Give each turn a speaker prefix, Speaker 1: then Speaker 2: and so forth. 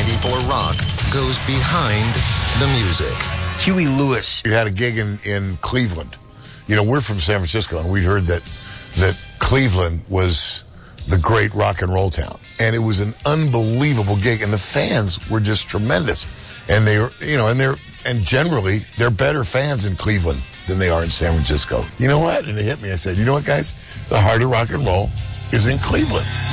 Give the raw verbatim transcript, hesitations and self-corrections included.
Speaker 1: ninety-four Rock goes behind the music.
Speaker 2: Huey Lewis.
Speaker 3: You had a gig in, in Cleveland. You know, we're from San Francisco, and we'd heard that that Cleveland was the great rock and roll town. And it was an unbelievable gig, and the fans were just tremendous. And they were, you know, and they're, and generally, they're better fans in Cleveland than they are in San Francisco. You know what? And it hit me. I said, you know what, guys? The heart of rock and roll is in Cleveland.